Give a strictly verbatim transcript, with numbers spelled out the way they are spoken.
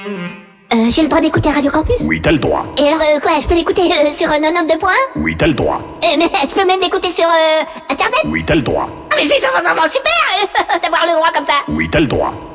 Euh, j'ai le droit d'écouter Radio Campus? Oui, t'as le droit. Et alors, euh, quoi, je peux l'écouter euh, sur euh, quatre-vingt-deux point un? Oui, t'as le droit. Euh, mais je peux même l'écouter sur euh, Internet? Oui, t'as le droit. Ah, mais c'est vraiment super euh, d'avoir le droit comme ça. Oui, t'as le droit.